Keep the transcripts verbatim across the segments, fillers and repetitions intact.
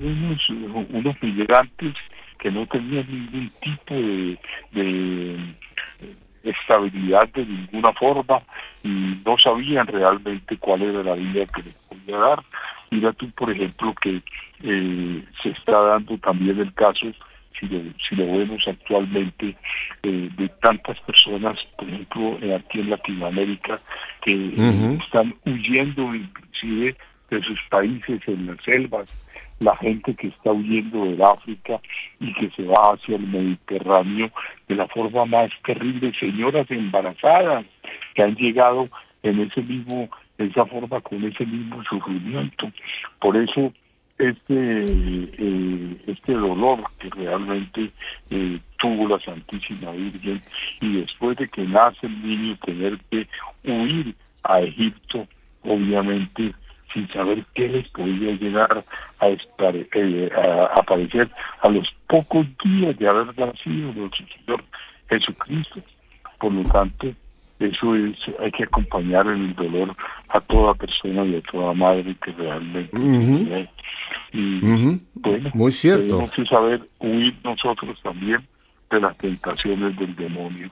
unos, unos migrantes que no tenían ningún tipo de, de estabilidad de ninguna forma y no sabían realmente cuál era la vida que les podía dar. Mira tú, por ejemplo, que eh, se está dando también el caso, si lo, si lo vemos actualmente, eh, de tantas personas, por ejemplo, eh, aquí en Latinoamérica, que uh-huh. eh, están huyendo inclusive de sus países en las selvas, la gente que está huyendo del África y que se va hacia el Mediterráneo de la forma más terrible, señoras embarazadas que han llegado en ese mismo, de esa forma, con ese mismo sufrimiento. Por eso este eh, este dolor que realmente eh, tuvo la Santísima Virgen, y después de que nace el niño tener que huir a Egipto, obviamente sin saber qué les podía llegar a, estar, eh, a aparecer a los pocos días de haber nacido nuestro Señor Jesucristo. Por lo tanto, eso es, hay que acompañar en el dolor a toda persona y a toda madre que realmente uh-huh. tiene. Y uh-huh. bueno, muy cierto. Tenemos que saber huir nosotros también de las tentaciones del demonio.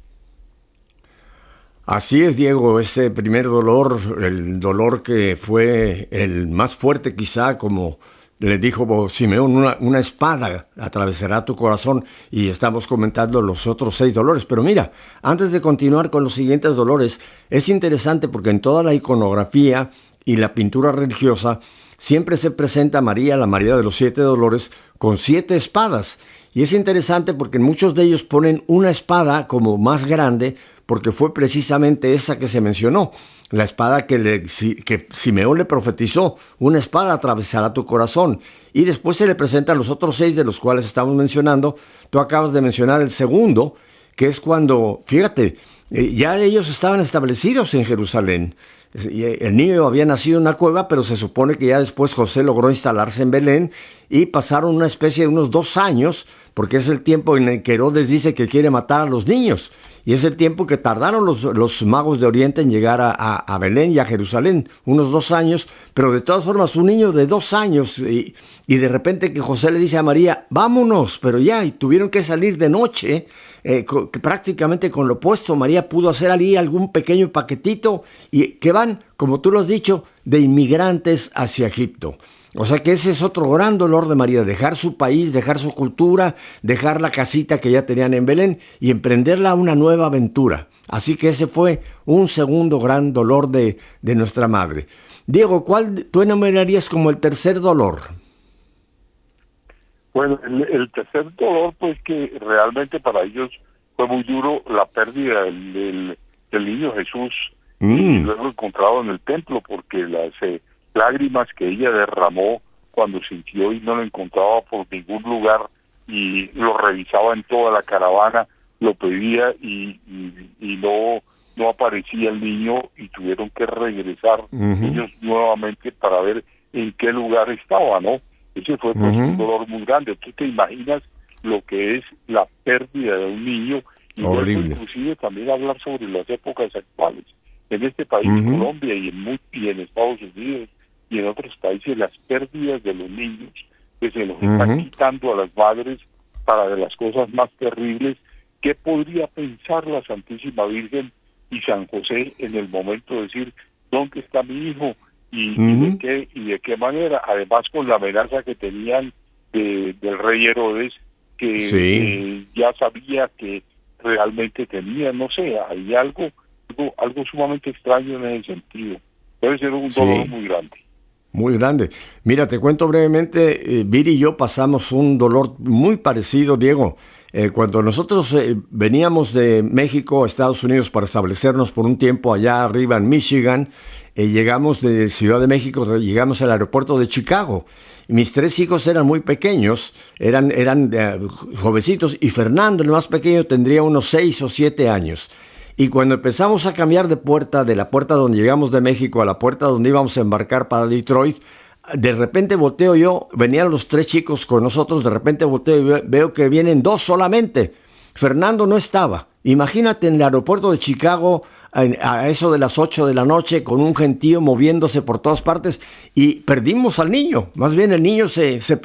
Así es, Diego, ese primer dolor, el dolor que fue el más fuerte quizá, como le dijo Simeón, una, una espada atravesará tu corazón, y estamos comentando los otros seis dolores. Pero mira, antes de continuar con los siguientes dolores, es interesante porque en toda la iconografía y la pintura religiosa siempre se presenta a María, la María de los siete dolores, con siete espadas. Y es interesante porque en muchos de ellos ponen una espada como más grande, porque fue precisamente esa que se mencionó, la espada que, le, que Simeón le profetizó, una espada atravesará tu corazón. Y después se le presentan los otros seis de los cuales estamos mencionando. Tú acabas de mencionar el segundo, que es cuando, fíjate, eh, ya ellos estaban establecidos en Jerusalén. El niño había nacido en una cueva, pero se supone que ya después José logró instalarse en Belén, y pasaron una especie de unos dos años, porque es el tiempo en el que Herodes dice que quiere matar a los niños, y es el tiempo que tardaron los, los magos de Oriente en llegar a, a, a Belén y a Jerusalén, unos dos años, pero de todas formas un niño de dos años, y, y de repente que José le dice a María, vámonos, pero ya, y tuvieron que salir de noche, eh, co- que prácticamente con lo opuesto. María pudo hacer allí algún pequeño paquetito, y que van, como tú lo has dicho, de inmigrantes hacia Egipto. O sea que ese es otro gran dolor de María, dejar su país, dejar su cultura, dejar la casita que ya tenían en Belén y emprenderla una nueva aventura. Así que ese fue un segundo gran dolor de, de nuestra madre. Diego, ¿cuál tú enumerarías como el tercer dolor? Bueno, el, el tercer dolor, pues que realmente para ellos fue muy duro la pérdida del, del, del niño Jesús, mm. y luego encontrado en el templo, porque las eh, lágrimas que ella derramó cuando sintió y no lo encontraba por ningún lugar, y lo revisaba en toda la caravana, lo pedía y, y, y no no aparecía el niño, y tuvieron que regresar uh-huh. ellos nuevamente para ver en qué lugar estaba, ¿no? Ese fue pues uh-huh. un dolor muy grande. Tú te imaginas lo que es la pérdida de un niño, y horrible. Luego, inclusive también hablar sobre las épocas actuales. En este país, uh-huh. Colombia, y en, muy, y en Estados Unidos, y en otros países, las pérdidas de los niños que se los uh-huh. están quitando a las madres para de las cosas más terribles. ¿Qué podría pensar la Santísima Virgen y San José en el momento de decir, ¿dónde está mi hijo? Y, uh-huh. y de qué y de qué manera, además con la amenaza que tenían de, del rey Herodes, que sí. eh, ya sabía que realmente tenía, no sé, hay algo, algo, algo sumamente extraño en ese sentido. Debe ser un dolor sí. muy grande. Muy grande. Mira, te cuento brevemente, eh, Viri y yo pasamos un dolor muy parecido, Diego. Eh, cuando nosotros eh, veníamos de México a Estados Unidos para establecernos por un tiempo allá arriba en Michigan, eh, llegamos de Ciudad de México, llegamos al aeropuerto de Chicago. Mis tres hijos eran muy pequeños, eran, eran eh, jovencitos, y Fernando, el más pequeño, tendría unos seis o siete años. Y cuando empezamos a cambiar de puerta, de la puerta donde llegamos de México a la puerta donde íbamos a embarcar para Detroit, de repente volteo yo, venían los tres chicos con nosotros, de repente volteo y veo que vienen dos solamente. Fernando no estaba. Imagínate en el aeropuerto de Chicago, a eso de las ocho de la noche, con un gentío moviéndose por todas partes, y perdimos al niño. Más bien el niño se, se